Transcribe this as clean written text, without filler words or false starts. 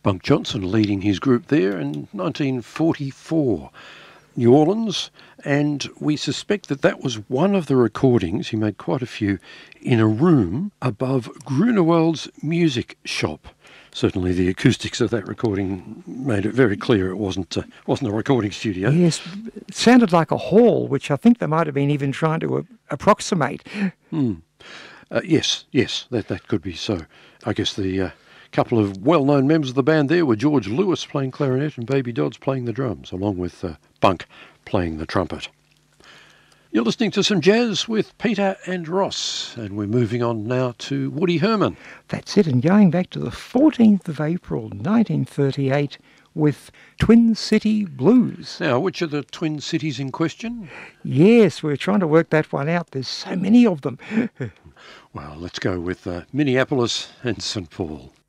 Bunk Johnson leading his group there in 1944. New Orleans, and we suspect that that was one of the recordings, he made quite a few, in a room above Grunewald's music shop. Certainly the acoustics of that recording made it very clear it wasn't a recording studio. Yes, it sounded like a hall, which I think they might have been even trying to approximate. Yes, that could be so. I guess the couple of well-known members of the band there were George Lewis playing clarinet and Baby Dodds playing the drums, along with Bunk playing the trumpet. You're listening to some jazz with Peter and Ross, and we're moving on now to Woody Herman. That's it, and going back to the 14th of April 1938 with Twin City Blues. Now, which are the twin cities in question? Yes, we're trying to work that one out. There's so many of them. Well, let's go with Minneapolis and St. Paul.